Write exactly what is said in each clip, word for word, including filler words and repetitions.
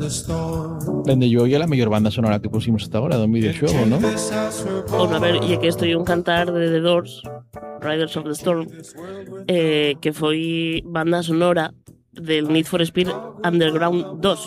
Dende yo é a mellor banda sonora que pusimos hasta agora dun videoxogo, non? Bueno, a ver, e que estoy un cantar de The Doors, Riders of the Storm, eh, que foi banda sonora del Need for Speed Underground dos,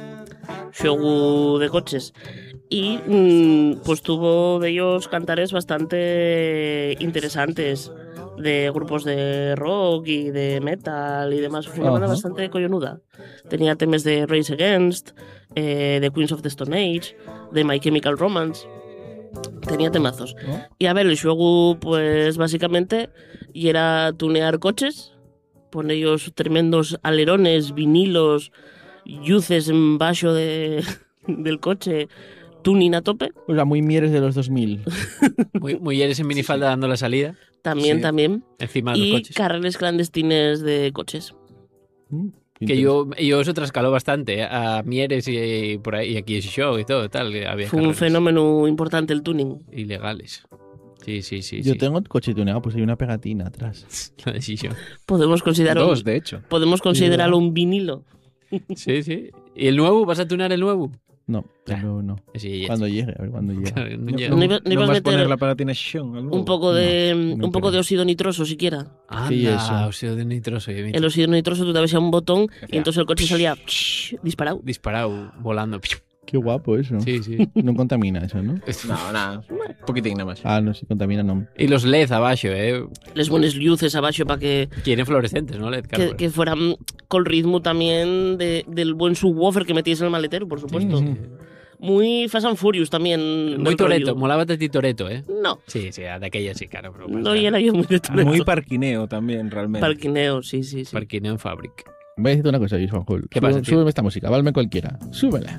xogo de coches. Y mmm, pues tuvo de ellos cantares bastante interesantes de grupos de rock y de metal y demás. Fue una banda Ajá. bastante coyonuda. Tenía temas de Rage Against, eh, de Queens of the Stone Age, de My Chemical Romance. Tenía temazos. ¿No? Y a ver, el juego, pues básicamente, y era tunear coches, poner ellos tremendos alerones, vinilos, luces en baixo de, del coche, tuning a tope. O sea, muy mieres de los dos mil. Muy, mujeres en minifalda dando la salida. También, Sí. también. Encima de los Y coches. carreras clandestines de coches. Mm, Que yo, yo eso trascaló bastante ¿eh? A Mieres y, y por ahí, y aquí ese show y todo, tal. Que había Fue un carreras fenómeno importante el tuning. ilegales. Sí, sí, sí. Yo sí. tengo el coche tuneado, pues hay una pegatina atrás. La de Shisho. Podemos considerarlo, Dos, de hecho. podemos considerarlo un vinilo. Sí, sí. ¿Y el nuevo? ¿Vas a tunear el nuevo? No, pero no. Sí, ya. Cuando llegue, a ver cuando llegue. Claro, no No, llega. No iba- no ibas a vas meter poner la palatina Shishon al nuevo? Un poco de No, no un poco creo. de óxido nitroso siquiera. Sí, Anda, eso. óxido de nitroso. y El óxido nitroso tú dabas a un botón y Hacía entonces el coche salía disparado. Disparado, volando. Qué guapo eso. Sí, sí. No contamina eso, ¿no? No, nada. Un poquitín nada más. Ah, no, si contamina no. Y los L E D abajo, ¿eh? Les pones luces abajo para que, Quieren fluorescentes, ¿no? L E D, claro. que, que fueran con ritmo también de, del buen subwoofer que metías en el maletero, por supuesto. Mm. Muy Fast and Furious también. Muy del Toreto, rollo. molaba de ti Toreto, ¿eh? No, Sí, sí, de aquella sí, claro. Pero pues, no y era yo muy de Toretto. Muy parquineo también, realmente. Parquineo, sí, sí, sí. Parquineo en Fabric. Voy a decirte una cosa, Luis Juanjol. ¿Qué pasa, Sube- tío? Súbeme esta música, válme cualquiera. Súbela.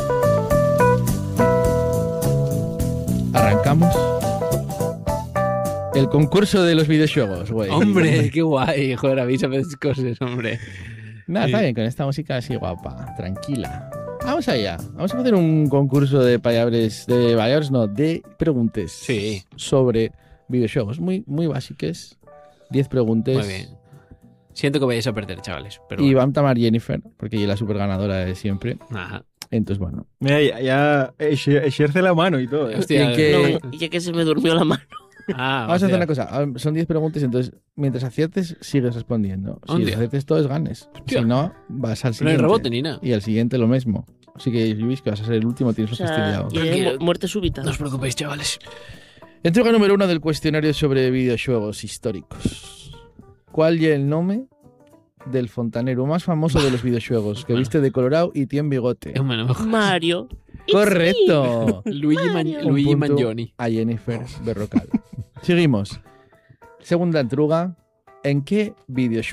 Arrancamos el concurso de los videojuegos, güey. Hombre, qué guay. Joder, avísame esas cosas, hombre. Nada, está bien, con esta música así guapa, tranquila. Vamos allá. Vamos a hacer un concurso de palabras, de palabras no, de preguntas. Sí. Sobre videojuegos. Muy, muy básicas. Diez preguntas. Muy bien. Siento que vayáis a perder, chavales. Pero Y bueno. vamos a llamar Jennifer, porque ella es la super ganadora de siempre. Ajá. Entonces, bueno. Mira, ya, ya ejer- ejerce la mano y todo. ¿eh? Hostia, Y que- No, ya que se me durmió la mano. Ah, Vamos a hacer hostia. una cosa. ah, Son diez preguntas, entonces, mientras aciertes, sigues respondiendo. Si Hostia. aciertes todos, ganes. Hostia. Si no, vas al No hay siguiente. rebote ni nada. Y al siguiente lo mismo. Así que, Luis, que vas a ser el último, tienes O que sea, fastidiado. y, eh, Tranquilo. mu- muerte súbita. No os preocupéis, chavales. Entrega número uno del cuestionario sobre videojuegos históricos. ¿Cuál es el nombre del fontanero más famoso de los videojuegos? Que Bueno. viste de colorado y tiene bigote. Bueno, mejor. Mario. ¡Correcto! Luigi, Man- Mario. Un Luigi punto Mangioni. a Jennifer Berrocal. Seguimos. Segunda entruga. ¿En qué videojuego